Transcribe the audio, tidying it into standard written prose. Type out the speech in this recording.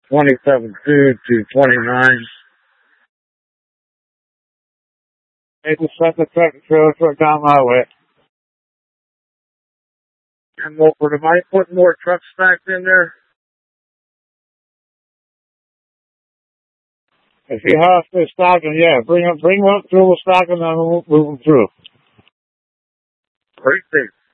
27.2 to 29. They just set the truck and trailer truck down my way. And Wolford, am I putting more truck stacks in there? If you have to stock them, yeah, bring them up through, we'll stock them, and we'll move them through. Great thing.